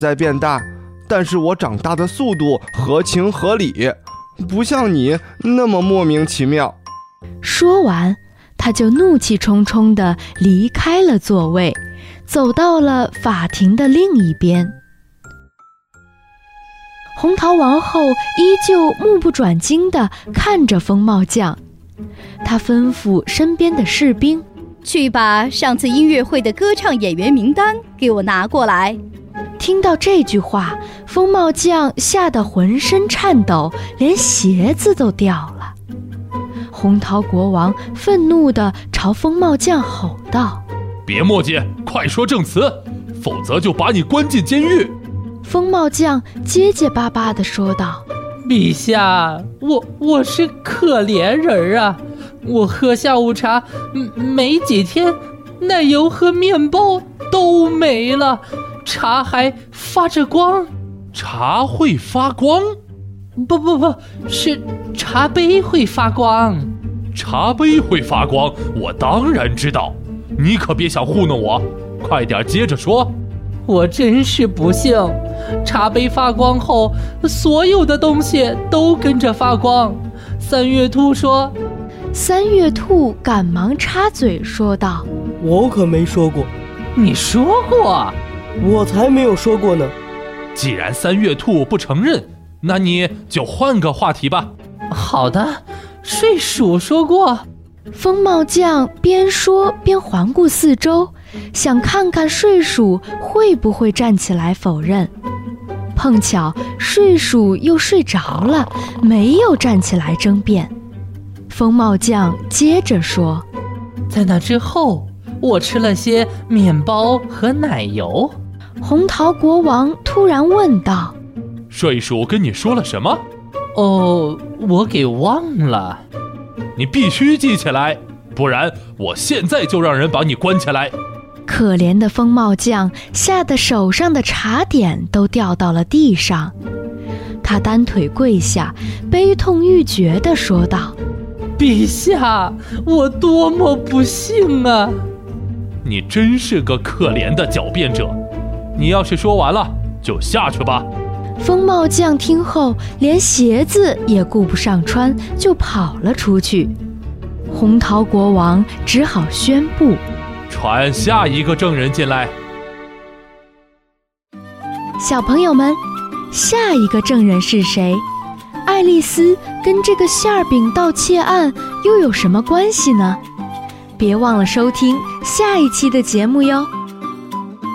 在变大，但是我长大的速度合情合理，不像你那么莫名其妙。 说完，他就怒气冲冲地离开了座位，走到了法庭的另一边。红桃王后依旧目不转睛地看着风帽匠，她吩咐身边的士兵， 去把上次音乐会的歌唱演员名单给我拿过来。 听到这句话，风帽匠吓得浑身颤抖，连鞋子都掉了。红桃国王愤怒地朝风帽匠吼道： 别墨迹，快说证词，否则就把你关进监狱。 风帽匠结结巴巴地说道： 陛下，我是可怜人啊，我喝下午茶没几天，奶油和面包都没了，茶还发着光。 茶会发光？ 不，是茶杯会发光。 茶杯会发光，我当然知道，你可别想糊弄我，快点接着说。 我真是不幸，茶杯发光后，所有的东西都跟着发光。三月兔说。 三月兔赶忙插嘴说道： 我可没说过。 你说过？ 我才没有说过呢。 既然三月兔不承认，那你就换个话题吧。 好的，睡鼠说过。 风帽匠边说边环顾四周，想看看睡鼠会不会站起来否认。碰巧睡鼠又睡着了，没有站起来争辩。风帽匠接着说： 在那之后，我吃了些面包和奶油。 红桃国王突然问道： 睡鼠跟你说了什么？ 哦，我给忘了。 你必须记起来，不然我现在就让人把你关起来。 可怜的风帽匠吓得手上的茶点都掉到了地上，他单腿跪下，悲痛欲绝地说道： 陛下，我多么不幸啊！ 你真是个可怜的狡辩者，你要是说完了就下去吧。 风帽匠听后连鞋子也顾不上穿，就跑了出去。红桃国王只好宣布： 传下一个证人进来。 小朋友们，下一个证人是谁？爱丽丝跟这个馅饼盗窃案又有什么关系呢？别忘了收听下一期的节目哟。